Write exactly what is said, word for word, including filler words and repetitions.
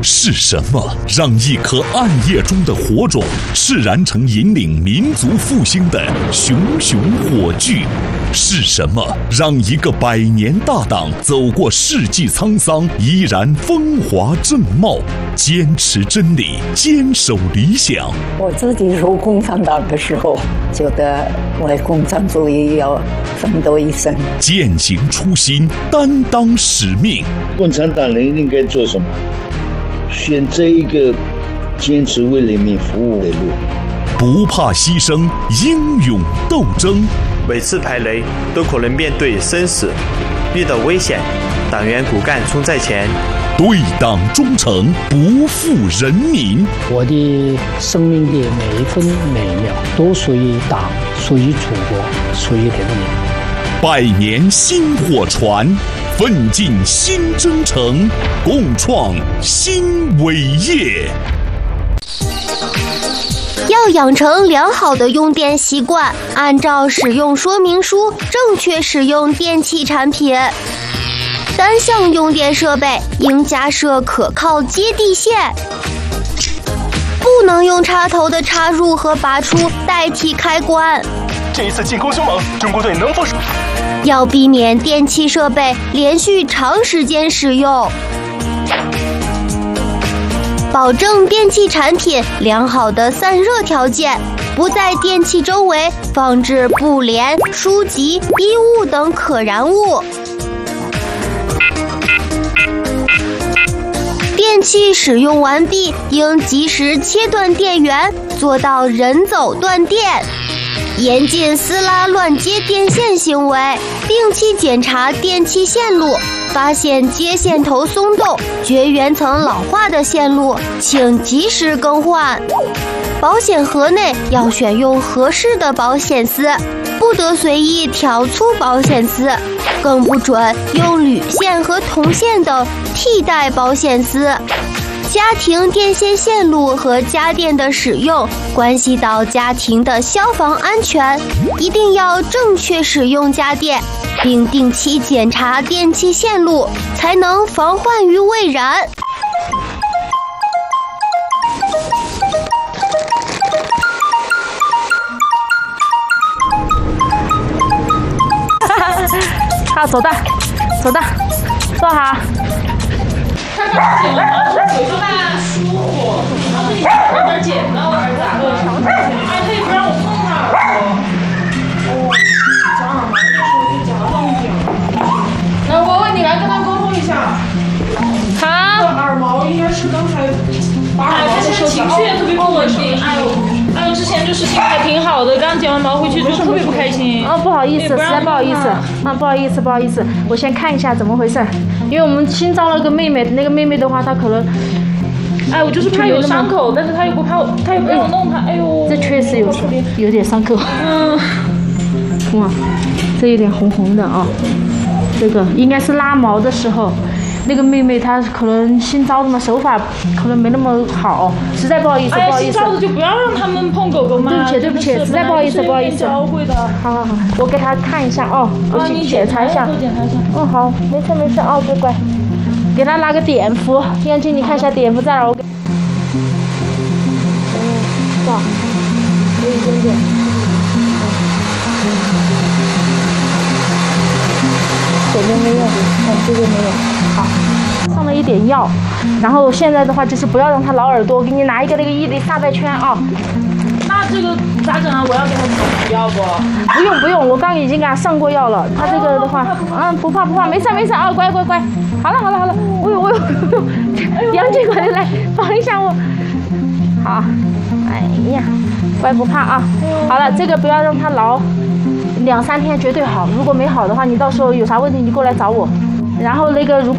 是什么让一颗暗夜中的火种释燃成引领民族复兴的熊熊火炬？是什么让一个百年大党走过世纪沧桑，依然风华正茂？坚持真理，坚守理想。 我自己入共产党的时候，觉得为共产主义要奋斗一生， 践行初心，担当使命。 共产党人应该做什么？选择一个坚持为人民服务的路， 不怕牺牲，英勇斗争。 每次排雷都可能面对生死，遇到危险，党员骨干冲在前， 对党忠诚，不负人民。 我的生命的每一分每一秒都属于党，属于祖国，属于人民。 百年薪火传，奋进新征程，共创新伟业。 要养成良好的用电习惯，按照使用说明书正确使用电器产品。单项用电设备应加设可靠接地线，不能用插头的插入和拔出代替开关。 这一次进攻凶猛，中国队能否？ 要避免电器设备连续长时间使用，保证电器产品良好的散热条件，不在电器周围放置布帘、书籍、衣物等可燃物。电器使用完毕，应及时切断电源，做到人走断电。严禁撕拉乱接电线行为，定期检查电器线路，发现接线头松动、绝缘层老化的线路，请及时更换。保险盒内要选用合适的保险丝，不得随意挑粗保险丝，更不准用铝线和铜线等替代保险丝。家庭电线线路和家电的使用关系到家庭的消防安全，一定要正确使用家电，并定期检查电器线路，才能防患于未然。 好，走的，走的，坐好。 他刚剪完毛，腿就大舒服，然后你慢慢剪的，我儿子咋的？哎，他也不让我碰他耳朵。哦，长耳毛的时候就夹上一点。来，我问你来跟他沟通一下。 好。 耳毛应该是刚才拔耳毛的时候，情绪也特别不稳定。哎呦，哎呦，之前就是心态挺好的，刚剪完毛回去就特别不开心。 哦，不好意思，实在不好意思，啊，不好意思，不好意思，我先看一下怎么回事。因为我们新招了个妹妹，那个妹妹的话，她可能， 哎，我就是怕有伤口，但是她又不怕我，她又不让我弄她，哎呦， 这确实有有点伤口， 嗯， 哇，这有点红红的啊，这个应该是拉毛的时候，那个妹妹她可能新招的嘛，手法可能没那么好，实在不好意思， 哎、 不好意思， 新招的就不要让他们碰狗狗嘛， 对不起，对不起，实在不好意思，不好意思， 教会的， 好好好，我给她看一下哦，我去检查一下， 检查一下， 嗯，好，没事没事哦，乖乖。给他拿个碘伏，燕青，你看一下碘伏在哪？我给。嗯，是吧？有一点点。这边没有，看这边没有。好，上了一点药，然后现在的话就是不要让他挠耳朵，我给你拿一个那个伊丽莎白圈啊。 那这个咋整啊？我要给他补药不？ 不用不用，我刚已经给他上过药了。他这个的话，嗯，不怕不怕，没事没事啊，乖乖乖。好了好了好了，我有我有，杨警官来帮一下我。好，哎呀，乖不怕啊。好了，这个不要让他挠，两三天绝对好。如果没好的话，你到时候有啥问题你过来找我。然后那个如果。